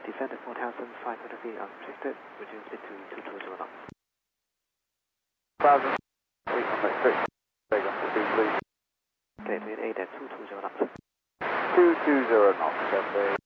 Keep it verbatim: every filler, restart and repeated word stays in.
descend at four thousand five hundred feet unrestricted, reduce it to two two zero knots. one thousand feet unrestricted, take on to two, please. Gateway eight at two two zero knots. two two zero knots, F A.